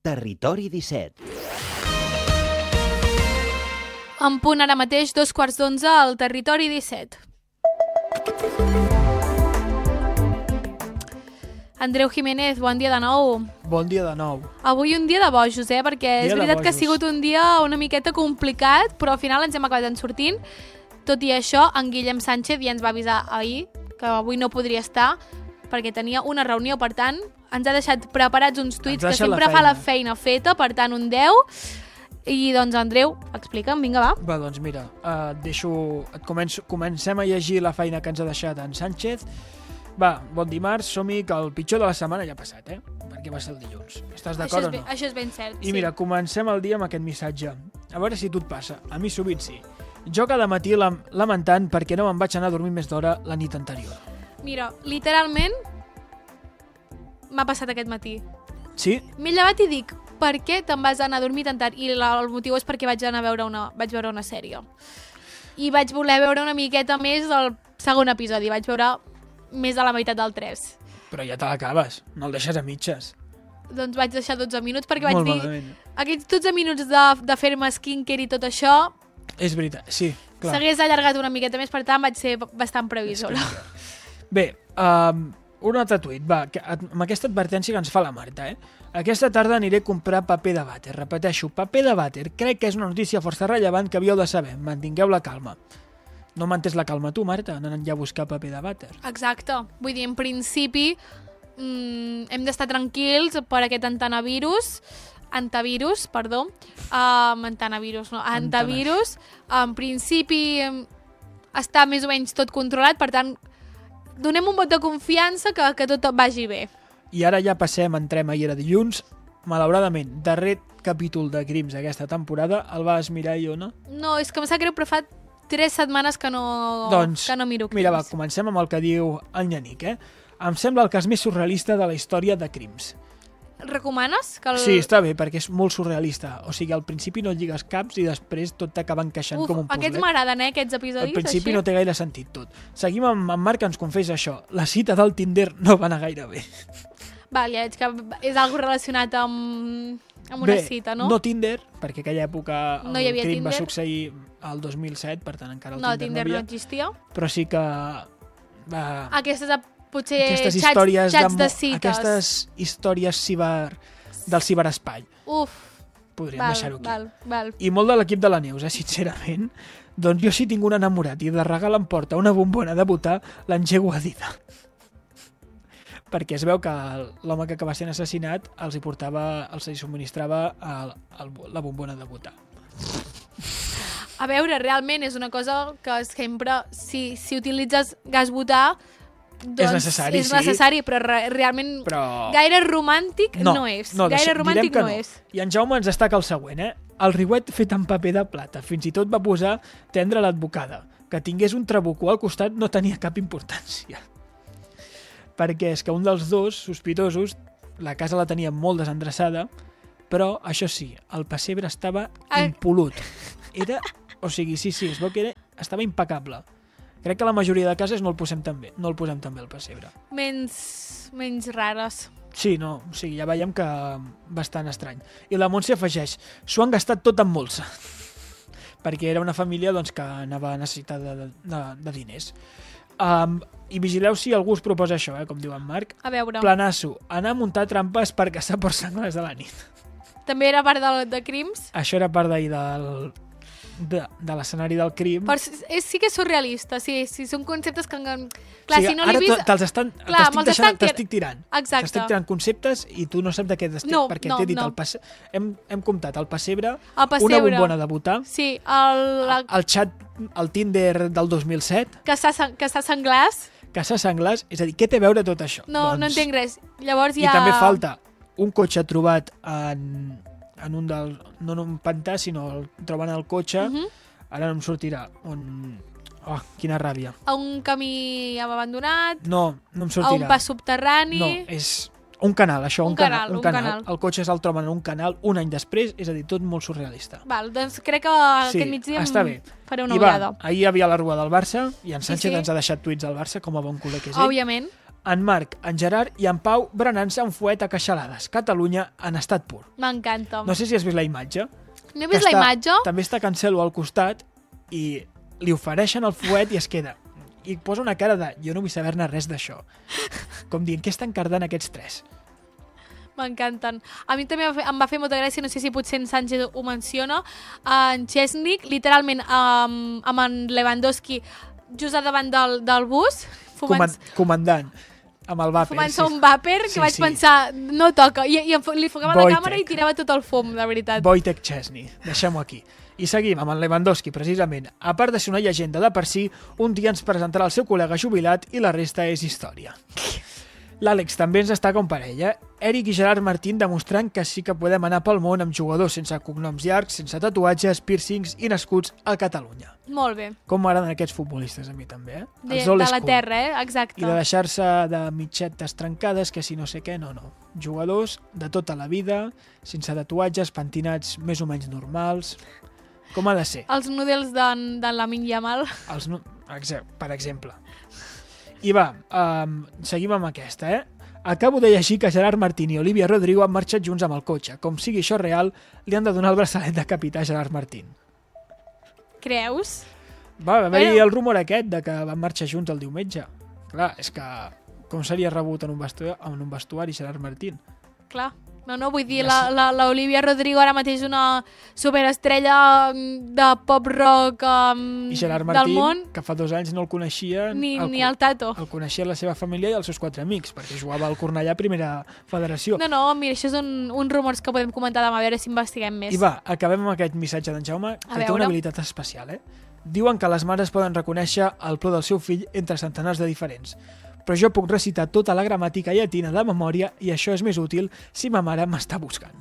Territori 17. En punt ara mateix, 11:15 al Territori 17. Andreu Jiménez, bon dia de nou. Bon dia de nou. Avui un dia de bojos, perquè és Dia de veritat que ha bojos. sigut un dia una miqueta complicat, però al final ens hem acabat en sortint. Tot i això, en Guillem Sánchez ja ens va avisar ahir que avui no podria estar perquè tenia una reunió, per tant, ens ha deixat preparats uns tuits que sempre fa la feina feta, per tant, un 10. I doncs, Andreu, explica'm, vinga, va. Va, doncs mira, comencem a llegir la feina que ens ha deixat en Sánchez. Va, bon dimarts, som-hi, que el pitjor de la setmana ja ha passat, perquè va ser el dilluns. Estàs d'acord o no? Això és ben cert, I mira, comencem el dia amb aquest missatge. A veure si tu et passa. A mi sovint sí. Jo cada matí lamentant perquè no me'n vaig anar a dormir més d'hora la nit anterior. Mira, literalment m'ha passat aquest matí. Sí? M'he llevat i dic, per què te'n vas anar a dormir tan tard? I el motiu és perquè vaig veure una sèrie. I vaig voler veure una miqueta més del segon episodi. Vaig veure més de la meitat del 3. Però ja te l'acabes, no el deixes a mitges. Doncs vaig deixar 12 minuts perquè Molt vaig dir... malament. Aquests 12 minuts de fer-me skincare i tot això... És veritat, sí, clar. S'hagués allargat una miqueta més, per tant vaig ser bastant previsora. Bé, un altre tuit, va, amb aquesta advertència que ens fa la Marta, Aquesta tarda aniré a comprar paper de vàter. Repeteixo, paper de vàter. Crec que és una notícia força rellevant que havíeu de saber. Mantingueu la calma. No mantens la calma tu, Marta, anant ja a buscar paper de vàter. Exacte. Vull dir, en principi, hem d'estar tranquils per aquest antavirus. En principi està més o menys tot controlat, per tant, donem un vot de confiança que tot vagi bé. I ara ja entrem, ahir era dilluns, malauradament, darrer capítol de Crims d'aquesta temporada, el vas mirar i o no? No, és que em sap greu, però fa 3 setmanes que no miro Crims. Mira, va, comencem amb el que diu el Nyanic, Em sembla el cas més surrealista de la història de Crims. Recomanes? Sí, està bé, perquè és molt surrealista. O sigui, al principi no lligues caps i després tot t'acaba encaixant com un puzzle. Aquests m'agraden, aquests episodis. Al principi així. no té gaire sentit tot. Seguim amb en Marc, que ens confessa això. La cita del Tinder no va anar gaire bé. Val, ja veig que és algo relacionat amb una cita, no? No Tinder, perquè aquella època no hi havia crim Tinder. va succeir al 2007, per tant encara el Tinder no no havia. existia. Però sí que... Aquestes històries xats de cites. Aquestes històries del ciberespai. Uf. Podríem deixar-ho aquí. Val. I molt de l'equip de la Neus, sincerament. Doncs jo si tinc un enamorat i de regal em porta una bombona de votar, l'engego a dida. Perquè es veu que l'home que va ser assassinat els hi subministrava la bombona de votar. A veure, realment és una cosa que sempre, si utilitzes gas butà, doncs és necessari, però realment gaire romàntic no és. Gaire romàntic no és. I en Jaume ens destaca el següent, El riuet fet amb paper de plata. Fins i tot va posar tendre l'advocada. Que tingués un trabucó al costat no tenia cap importància. Perquè és que un dels dos sospitosos, la casa la tenia molt desendreçada, però, això sí, el pessebre estava impolut. O sigui, sí, es veu que estava impecable. Crec que la majoria de cases no el posem tan bé el pessebre. Menys rares. Sí, no, o sigui, ja veiem que bastant estrany. I la Montse afegeix, s'ho han gastat tot en molsa. Perquè era una família doncs, que anava a necessitar de diners. I vigileu si algú us proposa això, com diu en Marc. A veure. Planasso, anar a muntar trampes per caçar porcs senglars de la nit. També era part de Crims? Això era part d'ahir de l'escenari del crim. Però sí que és surrealista, sí, són conceptes que... Clar, si no l'he vist... T'estic tirant. Exacte. T'estic tirant conceptes i tu no saps de què t'estic... Perquè t'he dit, hem comptat el pessebre, una bombona de votar, sí, el xat, el Tinder del 2007... Caçar senglars. Caçar senglars, és a dir, què té a veure tot això? No entenc res. Llavors I també falta un cotxe trobat no en un pantà, sinó el troben al cotxe, ara no em sortirà, quina ràbia. A un camí abandonat? No em sortirà. A un pas subterrani? No, és un canal, això, un canal. Canal. El cotxe se'l troben en un canal un any després, és a dir, tot molt surrealista. Val, doncs crec que aquest migdia faré una ullada. Ahir hi havia la rua del Barça i en Sánchez ens ha deixat tuits al Barça com a bon culer que és ell. Òbviament. en Marc, en Gerard i en Pau berenant-se un fuet a queixalades. Catalunya en estat pur. M'encanta. No sé si has vist la imatge. No he vist la imatge? També està Cancelo al costat i li ofereixen el fuet i es queda. I posa una cara de jo no vull saber-ne res d'això. Com dient, què estan cardant aquests tres? M'encanten. A mi també em va fer molta gràcia, no sé si potser en Sánchez ho menciona, en Chesney, literalment amb en Lewandowski just davant del bus, Comandant, amb el vàper. fumant-se un vàper, que vaig pensar, no toca. I li fogava la càmera i tirava tot el fum, de veritat. Wojtek Chesney, deixem-ho aquí. I seguim amb en Lewandowski, precisament. A part de ser una llegenda de per si, un dia ens presentarà el seu col·lega jubilat i la resta és història. L'Àlex també ens està com parella. Eric i Gerard Martín demostrant que sí que podem anar pel món amb jugadors sense cognoms llargs, sense tatuatges, piercings i nascuts a Catalunya. Molt bé. Com m'agraden aquests futbolistes a mi també, De la terra, Exacte. I de deixar-se de mitxetes trencades, que si no sé què, no. Jugadors de tota la vida, sense tatuatges, pentinats més o menys normals. Com ha de ser? Els núdels d'en Lamine Yamal. Per exemple. I va, seguim amb aquesta, Acabo de llegir que Gerard Martín i Olivia Rodrigo han marxat junts amb el cotxe. Com sigui això real, li han de donar el braçalet de capità a Gerard Martín. Creus? Va haver-hi el rumor aquest de que van marxar junts el diumenge. Clar, és que com seria rebut en un vestuari Gerard Martín? Clar. No, vull dir, l'Olivia Rodrigo ara mateix una superestrella de pop-rock i Gerard Martín, del món. Que fa 2 anys no el coneixia ni el Tato. El coneixia la seva família i els seus 4 amics, perquè jugava al Cornellà a primera federació. No, mira, això són uns rumors que podem comentar demà, a veure si investiguem més. I va, acabem amb aquest missatge d'en Jaume, que té una habilitat especial, Diuen que les mares poden reconèixer el plor del seu fill entre centenars de diferents. Però jo puc recitar tota la gramàtica llatina de memòria i això és més útil si ma mare m'està buscant.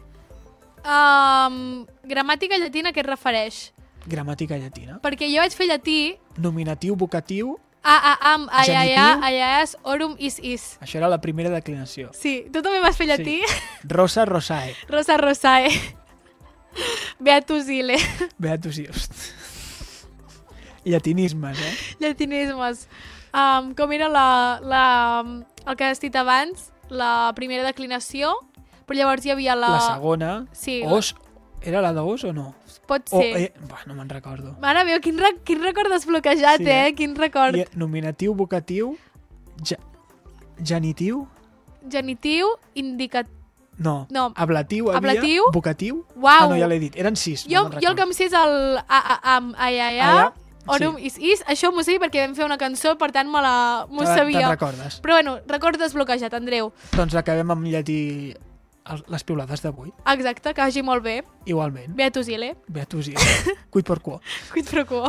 Gramàtica llatina a què es refereix? Gramàtica llatina. Perquè jo vaig fer llatí... Nominatiu, vocatiu... Aiaias, orum, is. Això era la primera declinació. Sí, tu també vas fer llatí? Sí. Rosa, rosae. Rosa, rosae. Beatus ile. Beatus ile. Llatinismes, Llatinismes. Com era el que has dit abans, la primera declinació, però llavors hi havia la segona, sí, os, era la d'os o no? Pot ser. No me'n recordo. Mare meva, quin record desbloquejat, sí, Quin record. I nominatiu, vocatiu, genitiu... Genitiu, indicatiu... No, ablatiu, vocatiu... Uau. No, ja l'he dit, eren 6. Jo el que em sé és el aiaià, orum, is, això m'ho sé perquè vam fer una cançó, per tant m'ho sabia. Te'n recordes. Però bueno, record desbloquejat, Andreu. Doncs acabem amb llatí les piulades d'avui. Exacte, que vagi molt bé. Igualment. Beatus ile. Beatus ile. Quid pro quo. Quid pro quo.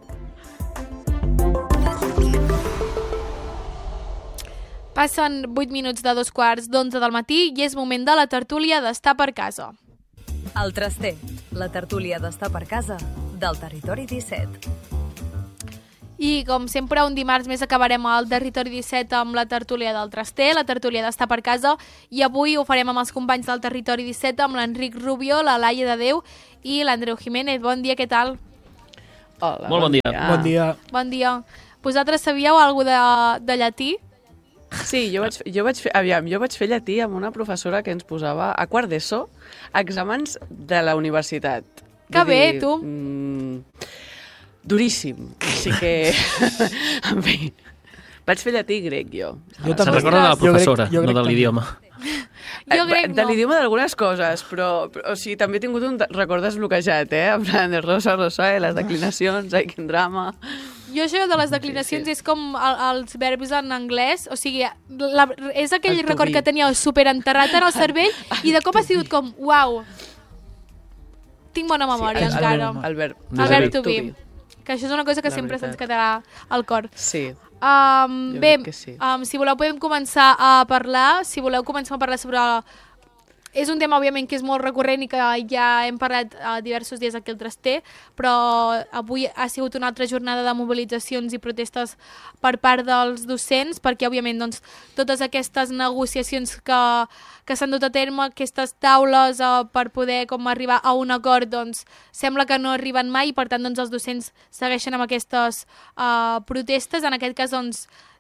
Passen 8 minuts de 2:15 del matí i és moment de la tertúlia d'Estar per Casa. El Traster, la tertúlia d'Estar per Casa del Territori 17. I, com sempre, un dimarts més acabarem al Territori 17 amb la tertúlia del Traster, la tertúlia d'Estar per Casa, i avui ho farem amb els companys del Territori 17, amb l'Enric Rubio, la Laia de Déu i l'Andreu Jiménez. Bon dia, què tal? Hola, molt bon dia. Bon dia. Bon dia. Vosaltres sabíeu alguna de llatí? Sí, jo vaig fer llatí amb una professora que ens posava a quart d'ESO exàmens de la universitat. Que bé, tu! Duríssim. Així que, en fi, vaig fer llatí i grec, jo. Se recorda de la professora, no de l'idioma. Jo grec no. De l'idioma d'algunes coses, però o sigui, també he tingut un record desbloquejat, en plan de rosa, les declinacions, ai, quin drama... Jo això de les declinacions és com els verbs en anglès, o sigui, és aquell record que tenia superenterrat en el cervell i de cop ha sigut com, uau, tinc bona memòria encara. El verb to be. Que això és una cosa que sempre se'ns quedarà al cor. Sí. Bé, si voleu podem començar a parlar, sobre... És un tema, òbviament, que és molt recurrent i que ja hem parlat diversos dies aquí al Traster, però avui ha sigut una altra jornada de mobilitzacions i protestes per part dels docents, perquè, òbviament, doncs, totes aquestes negociacions que s'han dut a terme, aquestes taules per poder com arribar a un acord, doncs, sembla que no arriben mai i, per tant, doncs, els docents segueixen amb aquestes protestes. En aquest cas, doncs,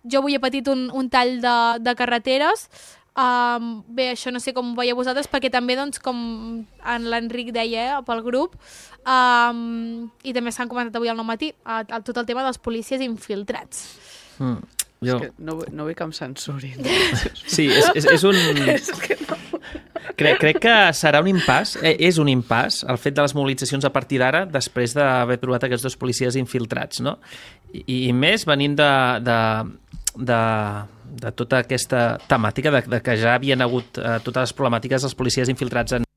jo avui he patit un tall de carreteres. Bé, això no sé com ho veieu vosaltres, perquè també, doncs, com l'Enric deia pel grup, i també s'han comentat avui al matí, tot el tema dels policies infiltrats. És que no vull que em censurin. Sí, és un... Crec que serà un impàs, és un impàs, el fet de les mobilitzacions a partir d'ara, després d'haver trobat aquests dos policies infiltrats, no? I més venint de tota aquesta temàtica de que ja havien hagut totes les problemàtiques dels policies infiltrats en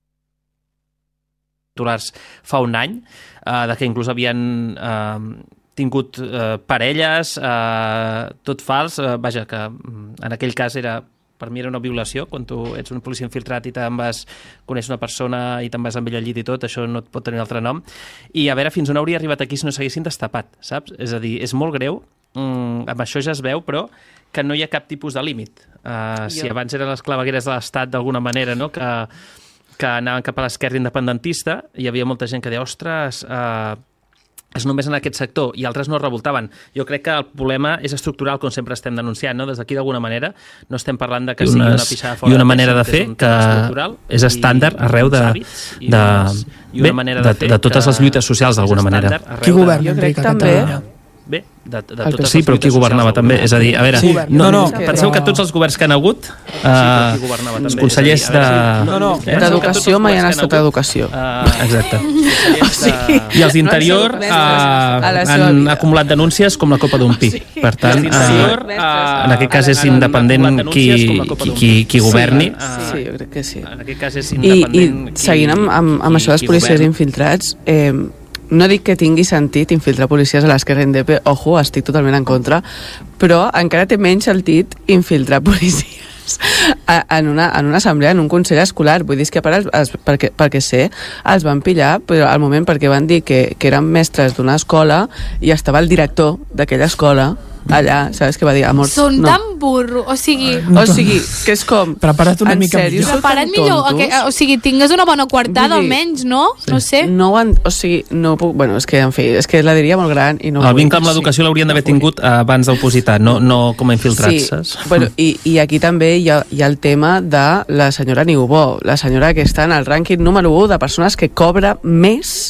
titulars fa un any, de que inclús havien tingut parelles, tot fals, vaja, que en aquell cas per mi era una violació, quan tu ets un policia infiltrat i te'n vas conèixer una persona i te'n vas amb ella al llit i tot, això no et pot tenir un altre nom, i a veure fins on hauria arribat aquí si no s'haguessin destapat, saps? És a dir, és molt greu, amb això ja es veu, però que no hi ha cap tipus de límit. Si abans eren les clavegueres de l'Estat d'alguna manera, no? que anaven cap a l'esquerra independentista, hi havia molta gent que deia, ostres, és només en aquest sector, i altres no es revoltaven. Jo crec que el problema és estructural, com sempre estem denunciant, no? Des d'aquí, d'alguna manera, no estem parlant de que sigui una pixada fora. I una manera de fer que és estàndard arreu de totes les lluites socials, d'alguna manera. Qui governa, Enric, a Catalunya? Bé, de totes sí, però qui governava també? És a dir, a veure, penseu que tots els governs que han hagut, els consellers d'Educació mai han estat d'Educació. Exacte. I els d'Interior han acumulat denúncies com la copa d'un pi. Per tant, en aquest cas és independent qui governi. Sí, jo crec que sí. En aquest cas és independent. I seguint amb això dels policies infiltrats, no dic que tingui sentit infiltrar policies a l'esquerra indepe, ojo, estic totalment en contra, però encara té menys sentit infiltrar policies en una assemblea, en un consell escolar. Vull dir que perquè sé, els van pillar però al moment perquè van dir que eren mestres d'una escola i estava el director d'aquella escola allà, saps què va dir? Són tan burro, o sigui, que és com... Prepara't una mica millor. Prepara't millor, o sigui, tingues una bona coartada almenys, no? No sé. O sigui, no puc... Bueno, és que, en fi, és que la diria molt gran i no... El vincle amb l'educació l'haurien d'haver tingut abans d'opositar, no com a infiltrats, saps? Bueno, i aquí també hi ha el tema de la senyora Niubó, la senyora que està en el rànquing número 1 de persones que cobra més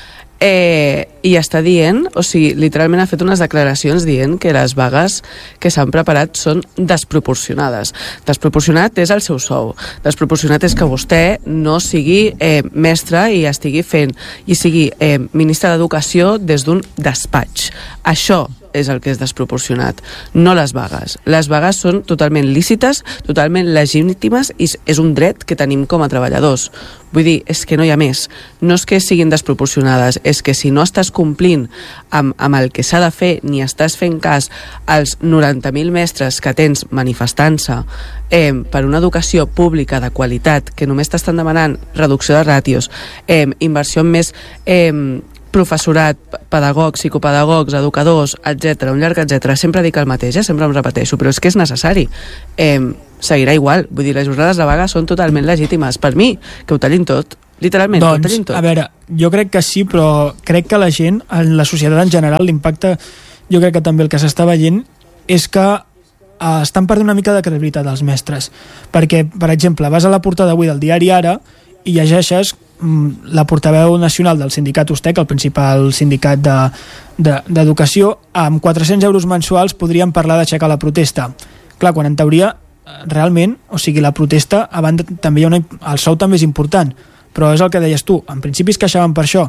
i està dient, o sigui, literalment ha fet unes declaracions dient que les vagues que s'han preparat són desproporcionades. Desproporcionat és el seu sou. Desproporcionat és que vostè no sigui mestre i estigui fent i sigui ministre d'Educació des d'un despatx. Això és el que és desproporcionat, no les vagues. Les vagues són totalment lícites, totalment legítimes i és un dret que tenim com a treballadors. Vull dir, és que no hi ha més. No és que siguin desproporcionades, és que si no estàs complint amb el que s'ha de fer ni estàs fent cas als 90.000 mestres que tens manifestant-se per una educació pública de qualitat, que només t'estan demanant reducció de ràtios, inversió en més professorat, pedagogs, psicopedagogs, educadors, etc., un llarg etc. Sempre dic el mateix, sempre em repeteixo, però és que és necessari. Seguirà igual. Vull dir, les jornades de vaga són totalment legítimes. Per mi, que ho tallin tot. Literalment, que ho tallin tot. A veure, jo crec que sí, però crec que la gent, en la societat en general, l'impacte, jo crec que també el que s'està veient és que estan perdent una mica de credibilitat els mestres. Perquè, per exemple, vas a la portada avui del diari Ara i llegeixes la portaveu nacional del sindicat USTEC, el principal sindicat d'educació, amb 400 euros mensuals podrien parlar d'aixecar la protesta. Clar, quan en teoria, realment, o sigui, la protesta, a banda, també hi ha el sou també és important, però és el que deies tu, en principi es queixaven per això.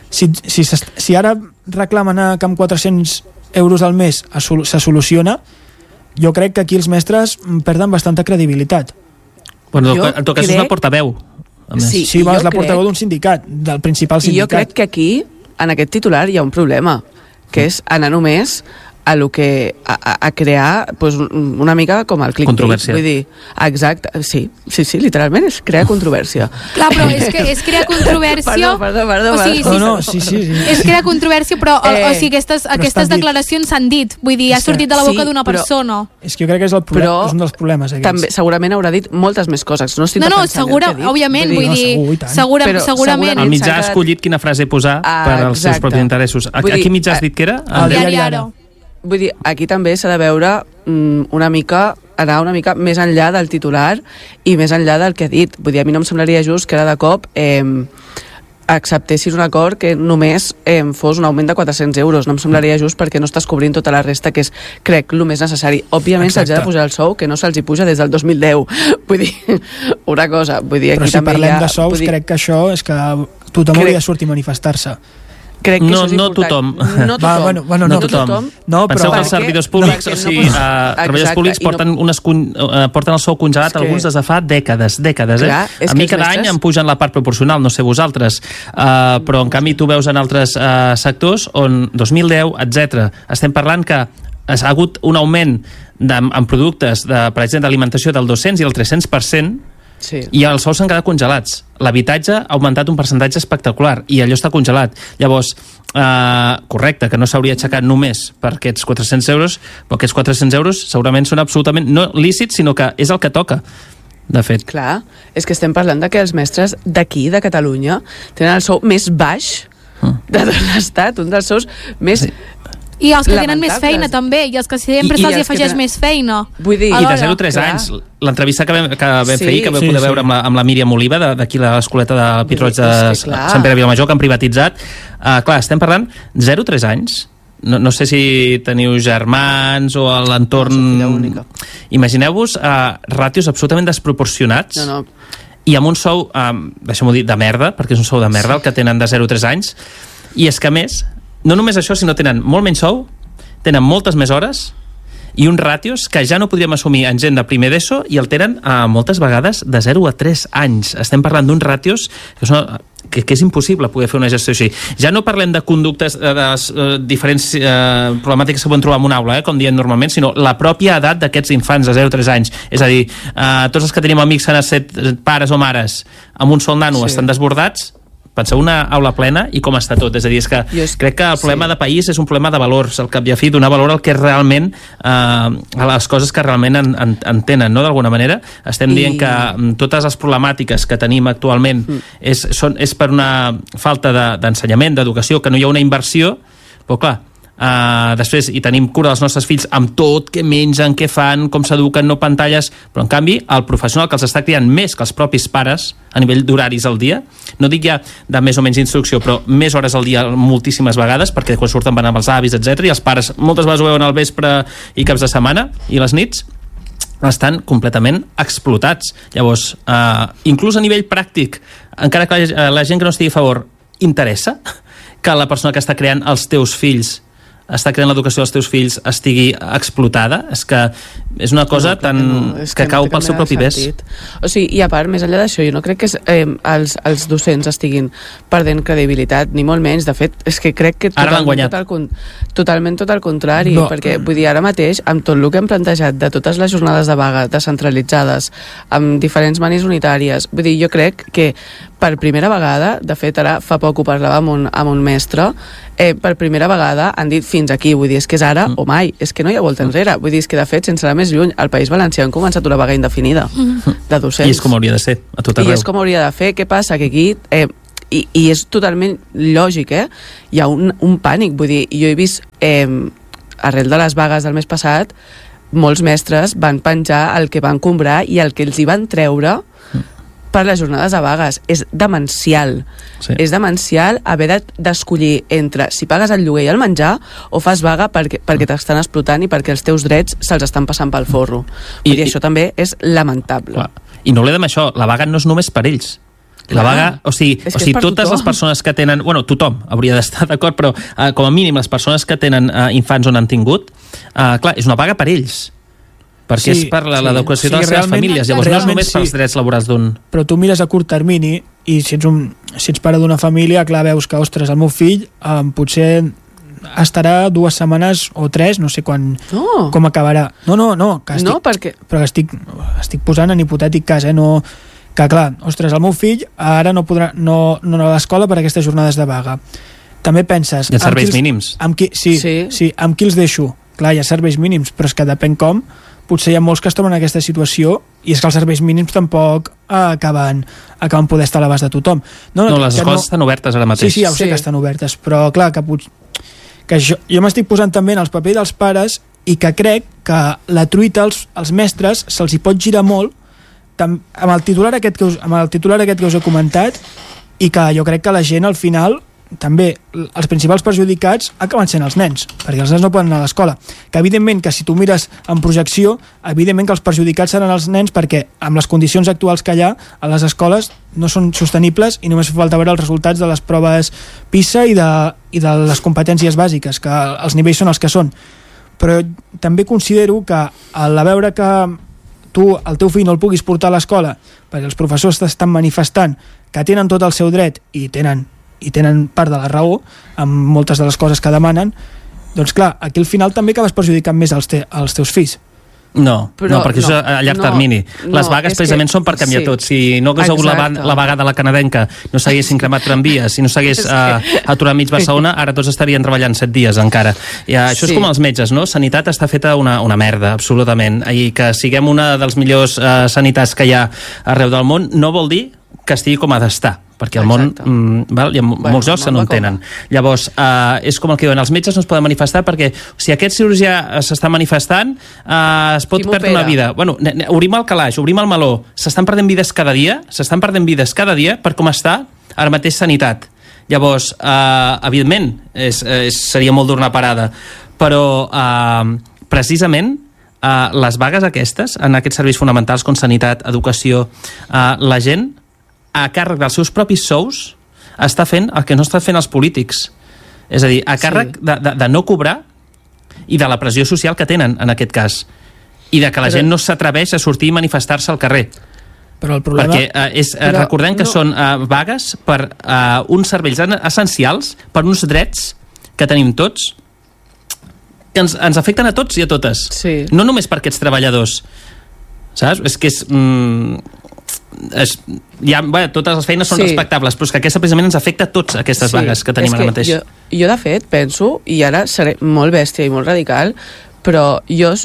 Si ara reclamen que amb 400 euros al mes se soluciona, jo crec que aquí els mestres perden bastanta credibilitat. Bueno, en tot cas és una portaveu. Sí, és la portaveu d'un sindicat, del principal sindicat. I jo crec que aquí, en aquest titular, hi ha un problema, que és anar només a crear pues, una mica com el clickbait. Controvèrsia. Vull dir, exacte, sí, literalment és crear controvèrsia. Clar, però és crear controvèrsia... Perdó. O sigui, sí. És crear controvèrsia, però o sigui, aquestes declaracions s'han dit. Vull dir, ha sortit de la boca d'una persona. És que jo crec que és un dels problemes. També, segurament haurà dit moltes més coses. No, òbviament, vull dir, segurament. El mitjà ha escollit quina frase posar per als seus propis interessos. A quin mitjà has dit que era? El diari Ara. vull dir, aquí també s'ha de veure anar una mica més enllà del titular i més enllà del que ha dit. Vull dir, a mi no em semblaria just que ara de cop acceptessin un acord que només fos un augment de 400 euros. No em semblaria just perquè no estàs cobrint tota la resta, que és, crec, el més necessari. Òbviament se'ls ha de pujar el sou, que no se'ls hi puja des del 2010. Vull dir, una cosa. Vull dir, aquí però si també parlem de sous, crec que això és que tothom hauria de sortir a manifestar-se. Crec que no, això és no important. tothom. No tothom. Bueno, no tothom. No, però... Penseu que els servidors públics, o sigui, treballadors públics porten el sou congelat alguns des de fa dècades. Clar, a mi cada any em pugen la part proporcional, no sé vosaltres, però en canvi tu veus en altres sectors on 2010, etc. Estem parlant que ha hagut un augment en productes, per exemple, d'alimentació del 200 i el 300%, sí. I els sous s'han quedat congelats. L'habitatge ha augmentat un percentatge espectacular i allò està congelat. Llavors, correcte, que no s'hauria aixecat només per aquests 400 euros, però aquests 400 euros segurament són absolutament no lícits, sinó que és el que toca, de fet. Clar, és que estem parlant de que els mestres d'aquí, de Catalunya, tenen el sou més baix de tot l'Estat, un dels sous més... Sí. I els que tenen més feina també, i els que sempre se'ls afegeix més feina. Vull dir, i de 0 a 3 anys, l'entrevista que vam fer ahir, que vam poder veure amb la Míriam Oliva d'aquí a l'escoleta de Pitroig de Sant Pere Vilamajor, que han privatitzat, clar, estem parlant 0 a 3 anys. No sé si teniu germans o a l'entorn... Imagineu-vos ràtios absolutament desproporcionats i amb un sou, deixem-ho dir, de merda, perquè és un sou de merda el que tenen de 0 a 3 anys, i és que a més, no només això, sinó tenen molt menys sou, tenen moltes més hores i uns ràtios que ja no podríem assumir en gent de primer d'ESO i el tenen moltes vegades de 0 a 3 anys. Estem parlant d'uns ràtios que és impossible poder fer una gestió així. Ja no parlem de conductes, de diferents problemàtiques que podem trobar en una aula, com diem normalment, sinó la pròpia edat d'aquests infants de 0 a 3 anys. És a dir, tots els que tenim amics que han estat pares o mares amb un sol nano estan desbordats. Penseu una aula plena i com està tot. És a dir, és que crec que el problema de país és un problema de valors, al cap i a fi, donar valor al que realment, a les coses que realment en tenen, no? D'alguna manera. Estem dient que totes les problemàtiques que tenim actualment és per una falta d'ensenyament, d'educació, que no hi ha una inversió, però clar, després hi tenim cura dels nostres fills amb tot, què mengen, què fan, com s'eduquen, no pantalles, però en canvi el professional que els està criant més que els propis pares a nivell d'horaris al dia, no dic ja de més o menys instrucció, però més hores al dia moltíssimes vegades, perquè quan surten van amb els avis, etc, i els pares moltes vegades ho veuen al vespre i caps de setmana i les nits estan completament explotats. Llavors, inclús a nivell pràctic, encara que la gent que no estigui a favor interessa que la persona que està creant els teus fills, està creant l'educació dels teus fills, estigui explotada? És que és una cosa que cau pel seu propi pes. O sigui, i a part, més enllà d'això, jo no crec que els docents estiguin perdent credibilitat, ni molt menys. De fet, és que crec que totalment tot el contrari, perquè vull dir, ara mateix, amb tot el que hem plantejat de totes les jornades de vaga descentralitzades, amb diferents manis unitàries, vull dir, jo crec que per primera vegada, de fet ara fa poc ho parlava amb un mestre, per primera vegada han dit fins aquí, vull dir, és que és ara o mai, és que no hi ha volta enrere, vull dir, és que de fet, sense anar més lluny, al País Valencià han començat una vaga indefinida de docents. I és com hauria de ser, a tot arreu. I és com hauria de fer, què passa? Que aquí, i és totalment lògic, hi ha un pànic, vull dir, jo he vist, arrel de les vagues del mes passat, molts mestres van penjar el que van comprar i el que els hi van treure per les jornades de vagues. És demencial. Sí. És demencial haver d'escollir entre si pagues el lloguer i el menjar o fas vaga perquè t'estan explotant i perquè els teus drets se'ls estan passant pel forro. I això també és lamentable. Clar. I no oblidem això, la vaga no és només per ells. La vaga, o sigui totes les persones que tenen... Bueno, tothom hauria d'estar d'acord, però com a mínim les persones que tenen infants on han tingut, clar, és una vaga per ells. Perquè és per l'educació de les seves famílies. Llavors no és només pels drets laborals d'un... Però tu mires a curt termini i si ets pare d'una família, clar, veus que, ostres, el meu fill potser estarà 2 setmanes o 3, no sé quan, com acabarà. Però estic posant en hipotètic cas, que clar, ostres, el meu fill ara no podrà no anar a l'escola per aquestes jornades de vaga. També penses... Hi ha serveis mínims. Amb qui els deixo? Clar, hi ha serveis mínims, però és que depèn com. Potser hi ha molts que es troben en aquesta situació i és que els serveis mínims tampoc acaben poder estar a l'abast de tothom. No, les escoles estan obertes ara mateix. Sí, ja ho sé que estan obertes, però clar, que jo m'estic posant també en el paper dels pares i que crec que la truita als mestres se'ls hi pot girar molt amb el titular aquest que us he comentat, i que jo crec que la gent al final també els principals perjudicats acaben sent els nens, perquè els nens no poden anar a l'escola, que evidentment que si tu mires en projecció, evidentment que els perjudicats seran els nens, perquè amb les condicions actuals que hi ha a les escoles no són sostenibles i només fa falta veure els resultats de les proves PISA i de les competències bàsiques, que els nivells són els que són. Però també considero que al veure que tu, el teu fill, no el puguis portar a l'escola perquè els professors t'estan manifestant que tenen tot el seu dret i tenen part de la raó amb moltes de les coses que demanen, doncs clar, aquí al final també acabes perjudicant més els teus fills. No, perquè això és a llarg termini. Les vagues precisament són per canviar tot. Si no hagués hagut la vaga de la canadenca, no s'haguessin cremat tramvies, si no s'hagués aturat mig Barcelona, ara tots estarien treballant 7 dies encara. Això és com els metges, no? Sanitat està feta una merda, absolutament. I que siguem una dels millors sanitats que hi ha arreu del món no vol dir que estigui com ha d'estar, perquè al món hi ha molts llocs que no en tenen. Llavors, és com el que diuen, els metges no es poden manifestar perquè si aquest cirurgià s'està manifestant es pot perdre una vida. Bueno, obrim el calaix, obrim el meló, s'estan perdent vides cada dia per com està ara mateix sanitat. Llavors, evidentment, seria molt dur una parada, però precisament les vagues aquestes, en aquests serveis fonamentals com sanitat, educació, la gent a càrrec dels seus propis sous està fent el que no estan fent els polítics. És a dir, a càrrec de no cobrar i de la pressió social que tenen, en aquest cas. I de que la gent no s'atreveix a sortir i manifestar-se al carrer. Però el problema... Perquè recordem que són vagues per uns serveis essencials, per uns drets que tenim tots, que ens afecten a tots i a totes. Sí. No només per aquests treballadors. Saps? És que totes les feines són respectables, però és que aquesta precisament ens afecta a tots aquestes vagues que tenim ara mateix. Jo de fet penso, i ara seré molt bèstia i molt radical, però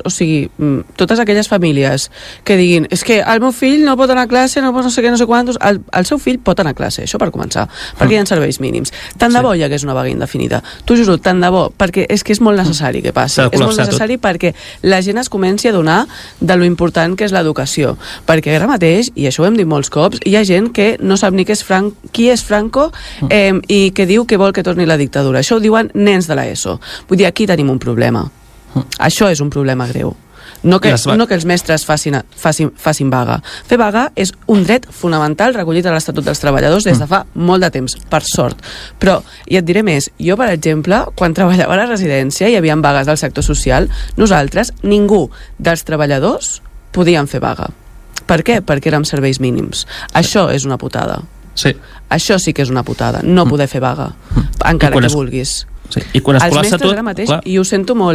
totes aquelles famílies que diguin, és que el meu fill no pot anar a classe, no pot no sé què, no sé quantos, el seu fill pot anar a classe, això per començar, perquè hi ha serveis mínims. Tant de bo hi hagués una vaga indefinida. T'ho juro, tant de bo, perquè és que és molt necessari que passi. És molt necessari perquè la gent es comenci a donar de lo important que és l'educació. Perquè ara mateix, i això ho hem dit molts cops, hi ha gent que no sap ni qui és Franco i que diu que vol que torni la dictadura. Això ho diuen nens de l'ESO. Vull dir, aquí tenim un problema. Això és un problema greu. No que els mestres facin vaga. Fer vaga és un dret fonamental recollit a l'Estatut dels Treballadors des de fa molt de temps, per sort. Però, i et diré més, jo, per exemple, quan treballava a la residència i hi havia vagues del sector social, nosaltres, ningú dels treballadors podíem fer vaga. Per què? Perquè érem serveis mínims. Això és una putada. Sí. Això sí que és una putada, no poder fer vaga, encara que vulguis. Sí. I quan es col·lapsa tot... Ara mateix, i ho sento molt,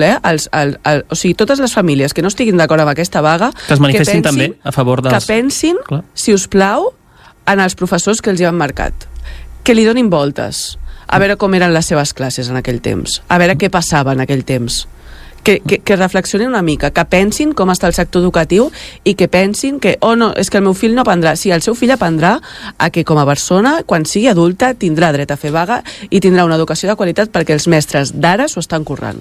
o sigui, totes les famílies que no estiguin d'acord amb aquesta vaga... Que es manifestin també a favor dels... Que pensin, si us plau, en els professors que els hi han marcat. Que li donin voltes. A veure com eren les seves classes en aquell temps. A veure què passava en aquell temps. Que reflexionin una mica, que pensin com està el sector educatiu i que pensin que, no, és que el meu fill no aprendrà. Sí, el seu fill aprendrà a que com a persona, quan sigui adulta, tindrà dret a fer vaga i tindrà una educació de qualitat perquè els mestres d'ara s'ho estan currant.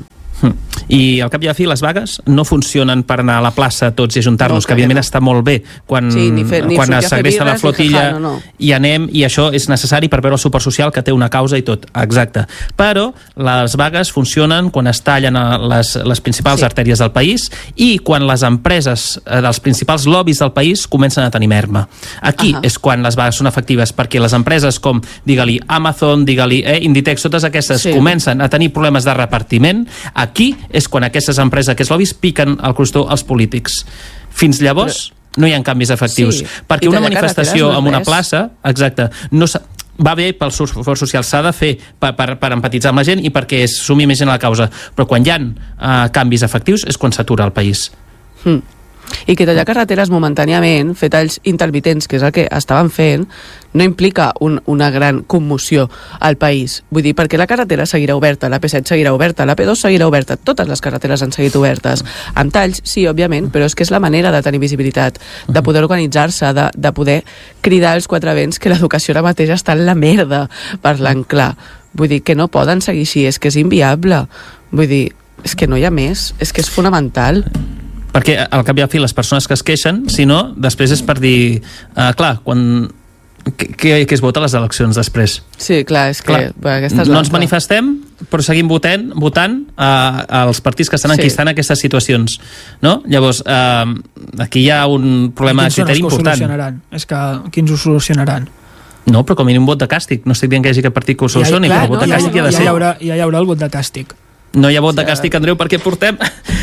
I al cap i a la fi les vagues no funcionen per anar a la plaça tots i ajuntar-nos, que evidentment està molt bé quan es segresta la flotilla i anem, i això és necessari per veure el supersocial que té una causa i tot, exacte. Però les vagues funcionen quan es tallen les principals artèries del país i quan les empreses dels principals lobbies del país comencen a tenir merma. Aquí és quan les vagues són efectives, perquè les empreses com, digue-li Amazon, digue-li Inditex, totes aquestes comencen a tenir problemes de repartiment. Aquí és quan aquestes empreses, aquests lobbies, piquen el crostó als polítics. Fins llavors no hi ha canvis efectius. Perquè una manifestació en una plaça, exacte, no va bé pel suport social, s'ha de fer per empatitzar amb la gent i perquè es sumi més gent a la causa. Però quan hi ha canvis efectius és quan s'atura el país. I que tallar carreteres momentàniament, fer talls intermitents, que és el que estaven fent, no implica una gran commoció al país. Vull dir, perquè la carretera seguirà oberta, la P7 seguirà oberta, la P2 seguirà oberta, totes les carreteres han seguit obertes. Amb talls, sí, òbviament, però és que és la manera de tenir visibilitat, de poder organitzar-se, de poder cridar als quatre vents que l'educació ara mateix està en la merda, parlant clar. Vull dir que no poden seguir així, és que és inviable. Vull dir, és que no hi ha més, és que és fonamental. Perquè al cap i a fi les persones que es queixen, si no, després és per dir... clar, quan... Què es vota a les eleccions després? Sí, clar, és que... Clar, no ens manifestem, però seguim votant als partits que estan enquistant aquestes situacions. No? Llavors, aquí hi ha un problema de criteri important. És que quins ho solucionaran? No, però com a mínim un vot de càstig. No estic dient que hi hagi cap partit que ho solucioni, però el vot de càstig hi ha de ser. Ja hi haurà el vot de càstig. No hi ha vot de càstig, Andreu, perquè portem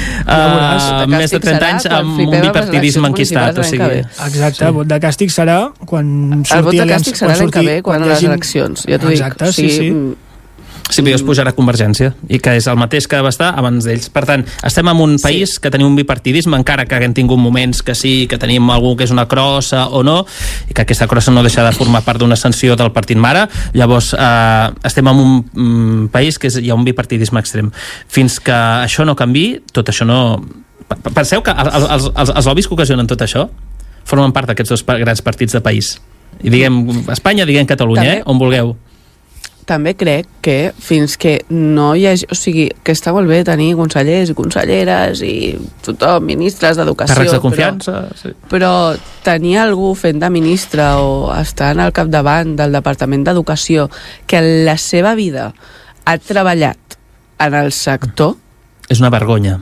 més de 30 anys amb un bipartidisme enquistat. Exacte, el vot de càstig serà quan surti... El vot de càstig serà l'any que ve, quan a les eleccions. Ja t'ho dic. Exacte, sí. Sí, però es pujarà Convergència, i que és el mateix que va estar abans d'ells. Per tant, estem en un país que tenim un bipartidisme, encara que haguem tingut moments que sí, que tenim algú que és una crossa o no, i que aquesta crossa no deixa de formar part d'una sanció del partit mare. Llavors, estem en un país que hi ha un bipartidisme extrem. Fins que això no canvi, tot això no... Penseu que els lobbies que ocasionen tot això formen part d'aquests dos grans partits de país. I diguem Espanya, diguem Catalunya, on vulgueu. També crec que fins que no hi hagi... O sigui, que està molt bé tenir consellers i conselleres i tothom, ministres d'educació... Càrrecs de confiança, sí. Però tenir algú fent de ministre o estar al capdavant del Departament d'Educació que en la seva vida ha treballat en el sector... És una vergonya.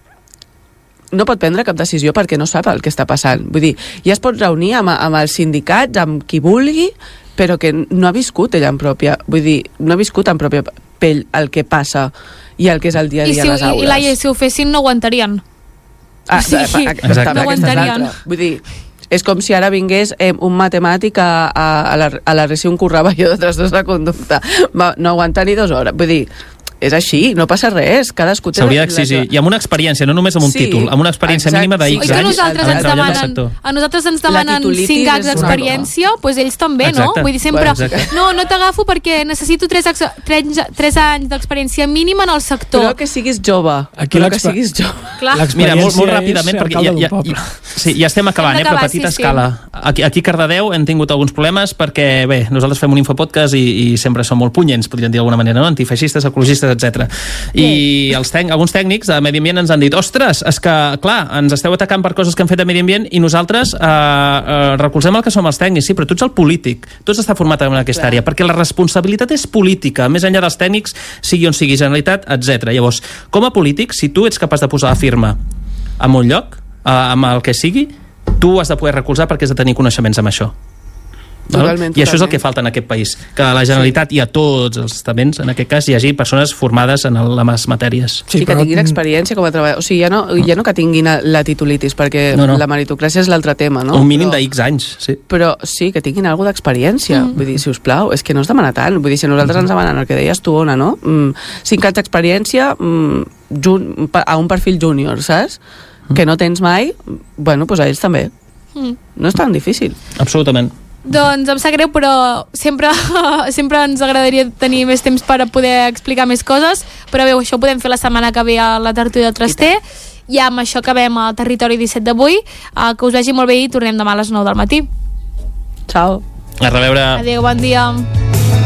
No pot prendre cap decisió perquè no sap el que està passant. Vull dir, ja es pot reunir amb els sindicats, amb qui vulgui, però que no ha viscut ella en pròpia... Vull dir, no ha viscut en pròpia pell el que passa i el que és el dia a dia a les aules. I Laia, si ho fessin no aguantarien. Exacte. No aguantarien. Vull dir, és com si ara vingués un matemàtic a la Reció un Correballo de trastorns de conducta. No aguanta ni 2 hores. Vull dir, és així, no passa res, cadascú té... S'hauria d'exigir, i amb una experiència, no només amb un títol, amb una experiència mínima de X anys. A nosaltres ens demanen 5 anys d'experiència, doncs ells també, no? Vull dir, sempre, no t'agafo perquè necessito 3 anys d'experiència mínima en el sector. Però que siguis jove. Però que siguis jove. Mira, molt ràpidament, perquè ja estem acabant, però a petita escala. Aquí a Cardedeu hem tingut alguns problemes perquè, bé, nosaltres fem un infopodcast i sempre som molt punyents, podríem dir d'alguna manera, no? Antifeixistes, ecologistes, etc. I alguns tècnics de Medi Ambient ens han dit, ostres, és que, clar, ens esteu atacant per coses que han fet de Medi Ambient i nosaltres recolzem el que som els tècnics, sí, però tu ets el polític, tu has d'estar format en aquesta àrea, perquè la responsabilitat és política, més enllà dels tècnics, sigui on sigui Generalitat, etc. Llavors, com a polític, si tu ets capaç de posar la firma en un lloc, amb el que sigui, tu has de poder recolzar perquè has de tenir coneixements amb això. Totalment. I això és el que falta en aquest país, que a la Generalitat i a tots els estaments, en aquest cas, hi hagi persones formades en les matèries. Sí, que tinguin experiència com a treballador. O sigui, ja no que tinguin la titulitis, perquè la meritocràcia és l'altre tema, no? Un mínim de X anys, sí. Però sí, que tinguin alguna d'experiència. Vull dir, sisplau, és que no es demana tant. Vull dir, si nosaltres ens demanen el que deies tu, Ona, no? 5 anys d'experiència a un perfil júnior, saps? Que no tens mai, bueno, doncs a ells també. No és tan difícil. Absolutament. Doncs em sap greu, però sempre ens agradaria tenir més temps per poder explicar més coses, però bé, això ho podem fer la setmana que ve a la tertúlia del Traster, i amb això acabem el Territori 17 d'avui. Que us vagi molt bé i tornem demà a les 9 del matí. Ciao. A reveure. Adéu, bon dia.